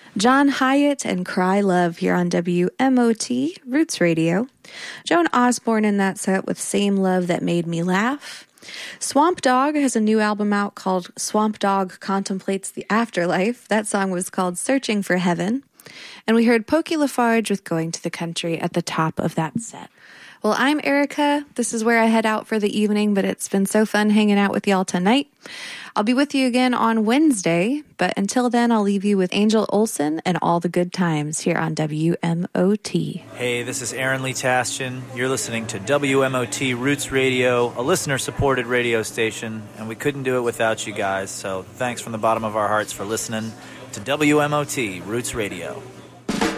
John Hyatt and Cry Love here on WMOT Roots Radio. Joan Osborne in that set with Same Love That Made Me Laugh. Swamp Dogg has a new album out called Swamp Dogg Contemplates the Afterlife. That song was called Searching for Heaven. And we heard Pokey Lafarge with Going to the Country at the top of that set. Well, I'm Erica. This is where I head out for the evening, but it's been so fun hanging out with y'all tonight. I'll be with you again on Wednesday, but until then, I'll leave you with Angel Olsen and All the Good Times here on WMOT. Hey, this is Aaron Lee Tastian. You're listening to WMOT Roots Radio, a listener-supported radio station, and we couldn't do it without you guys, so thanks from the bottom of our hearts for listening to WMOT Roots Radio.